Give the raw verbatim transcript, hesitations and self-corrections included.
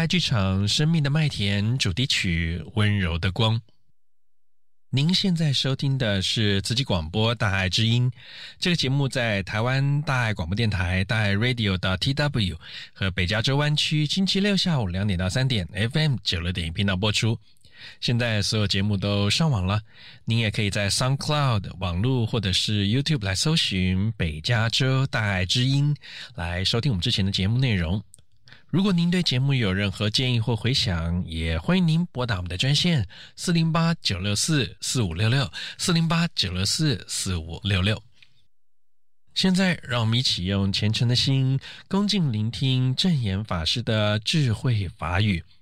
爱剧场《生命的麦田》主题曲《温柔的光》。您现在收听的是慈济广播大爱之音，这个节目在台湾大爱广播电台大爱 radio 的 T W 和北加州湾区星期六下午两点到三点 F M 九六点一频道播出。现在所有节目都上网了，您也可以在 SoundCloud 网络或者是 YouTube 来搜寻北加州大爱之音来收听我们之前的节目内容。如果您对节目有任何建议或回响，也欢迎您拨打我们的专线四零八九六四四五六六 四零八九六四四五六六。现在让我们一起用虔诚的心恭敬聆听证严法师的智慧法语。